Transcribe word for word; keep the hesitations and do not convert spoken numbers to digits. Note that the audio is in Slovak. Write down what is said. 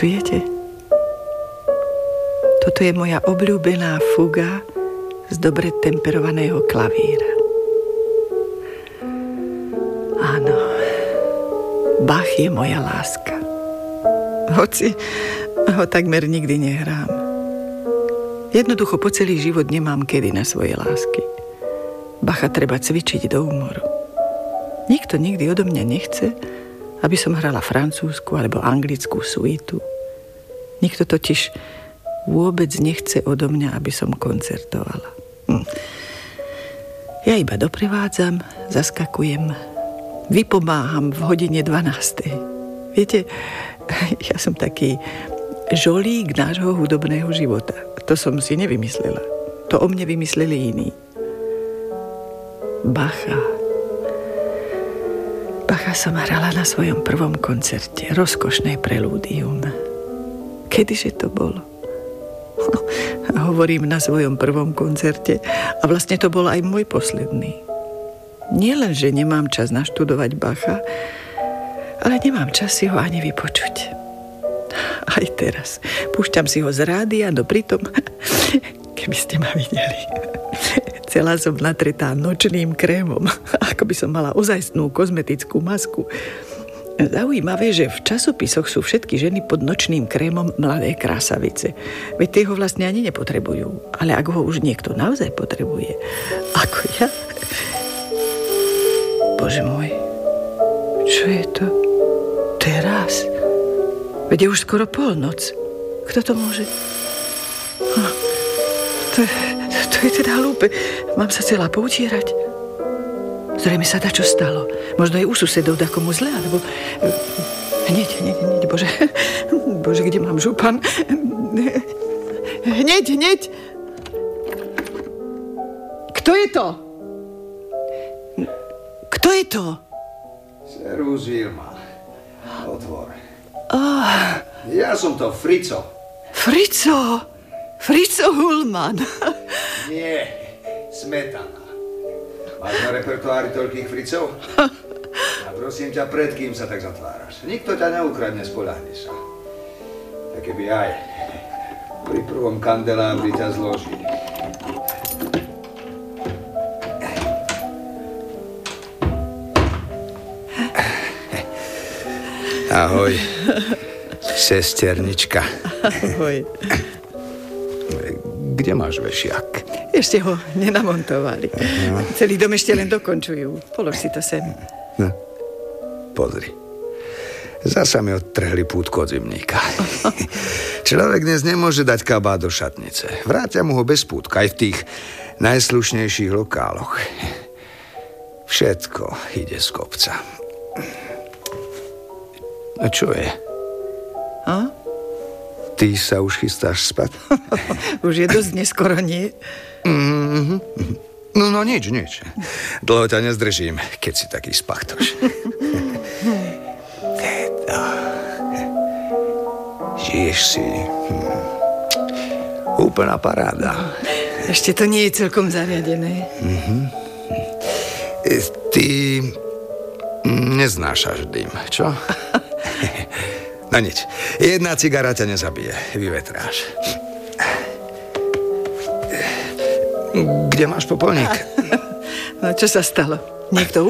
Počujete? Toto je moja obľúbená fuga z dobre temperovaného klavíra. Áno, Bach je moja láska. Hoci ho takmer nikdy nehrám. Jednoducho po celý život nemám kedy na svoje lásky. Bacha treba cvičiť do úmoru. Nikto nikdy odo mňa nechce, aby som hrala francúzsku alebo anglickú suitu. Nikto totiž vôbec nechce odo mňa, aby som koncertovala. Hm. Ja iba doprevádzam, zaskakujem, vypomáham v hodine dvanástej. Viete, ja som taký žolík nášho hudobného života. To som si nevymyslela. To o mne vymysleli iní. Bacha. Bacha som hrala na svojom prvom koncerte. Rozkošné prelúdium. Kedyže to bolo? Hovorím na svojom prvom koncerte a vlastne to bol aj môj posledný. Nie len, že nemám čas naštudovať Bacha, ale nemám čas si ho ani vypočuť. Aj teraz. Púšťam si ho z rádia, no pritom, keby ste ma videli, celá som natretá nočným krémom, ako by som mala ozajstnú kozmetickú masku. Zaujímavé, že v časopisoch sú všetky ženy pod nočným krémom mladé krásavice. Veď tie ho vlastne ani nepotrebujú. Ale ak ho už niekto naozaj potrebuje, ako ja... Bože môj, čo je to? Teraz? Veď je už skoro polnoc. Kto to môže? Oh, to, to je teda hlúpe. Mám sa celá poutierať. Zrejme sa dačo stalo. Možno je u susedov dakomu zle, alebo... Hneď, hneď, hneď, bože. Bože, kde mám župan? Hneď, hneď. Kto je to? Kto je to? Servus, Vilma. Otvor. Oh. Ja som to Frico. Frico? Frico Hullman. Nie, Smetana. Máš na repertoári toľkých Fricov? A prosím ťa, pred kým sa tak zatváraš? Nikto ťa neukradne, spoľahni sa. Tak keby aj pri prvom kandelábri ťa zloží. Ahoj, sesternička. Ahoj. Kde máš vešiak? Ešte ho nenamontovali. No. Celý dom ešte len dokončujú. Polož si to sem. No, pozri. Zasa mi odtrhli pútko od zimníka. Človek dnes nemôže dať kabát do šatnice. Vrátia mu ho bez pútka, aj v tých najslušnejších lokáloch. Všetko ide z kopca. A čo je? A? Ty sa už chystáš spať? Už je dosť neskoro, nie? Mm-hmm. No, no, nič, nič. Dlho ťa nezdržím, keď si taký spachtoš. Teda. Žiješ si. Hm. Úplná paráda. Ešte to nie je celkom zariadené. Mm-hmm. Ty neznášaš dym, čo? No nič. Jedna cigara ťa nezabije. Vyvetráš. Kde máš popolník? No čo sa stalo? Niekto